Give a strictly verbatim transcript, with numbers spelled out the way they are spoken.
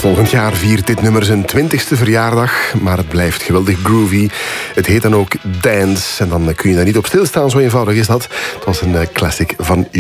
Volgend jaar viert dit nummer zijn twintigste verjaardag, maar het blijft geweldig groovy. Het heet dan ook Dance en dan kun je daar niet op stilstaan, zo eenvoudig is dat. Het was een classic van